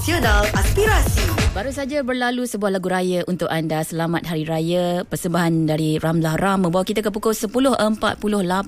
Nasional Aspirasi. Baru saja berlalu sebuah lagu raya untuk anda. Selamat Hari Raya. Persembahan dari Ramlah Ram membawa kita ke pukul 10.48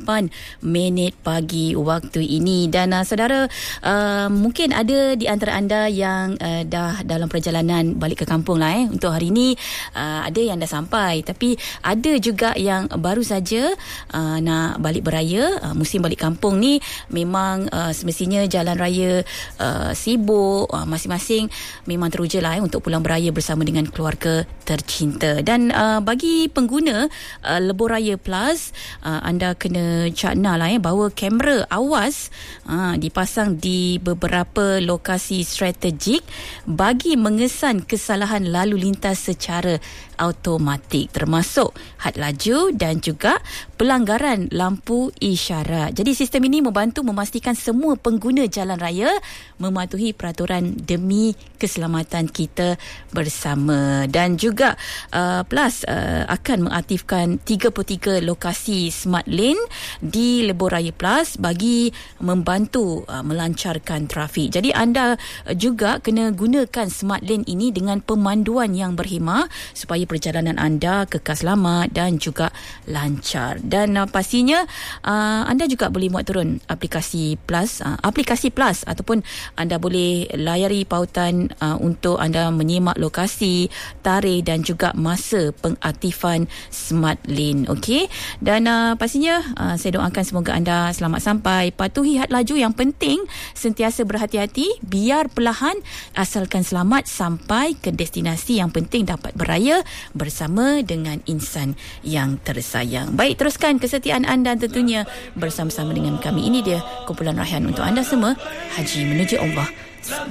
pagi waktu ini. Dan saudara, mungkin ada di antara anda yang dah dalam perjalanan balik ke kampung lah untuk hari ini. Ada yang dah sampai, tapi ada juga yang baru saja nak balik beraya. Musim balik kampung ni memang semestinya jalan raya sibuk, masing-masing memang teruja lah untuk pulang beraya bersama dengan keluarga tercinta. Dan bagi pengguna Lebuh Raya Plus, anda kena cakna lah bahawa kamera awas dipasang di beberapa lokasi strategik bagi mengesan kesalahan lalu lintas secara automatik, termasuk had laju dan juga pelanggaran lampu isyarat. Jadi sistem ini membantu memastikan semua pengguna jalan raya mematuhi peraturan demi keselamatan kita bersama. Dan juga Plus akan mengaktifkan 33 lokasi smart lane di Lebuh Raya Plus bagi membantu melancarkan trafik. Jadi anda juga kena gunakan smart lane ini dengan pemanduan yang berhemah supaya perjalanan anda kekal selamat dan juga lancar. Dan pastinya anda juga boleh muat turun aplikasi Plus ataupun anda boleh layari pautan untuk anda menyimak lokasi, tarikh dan juga masa pengaktifan smart lane. Okey. Dan pastinya saya doakan semoga anda selamat sampai. Patuhi had laju yang penting, sentiasa berhati-hati, biar perlahan asalkan selamat sampai ke destinasi. Yang penting dapat beraya bersama dengan insan yang tersayang. Baik, teruskan kesetiaan anda tentunya bersama-sama dengan kami. Ini dia kumpulan Raihan untuk anda semua, Haji Menuju Allah.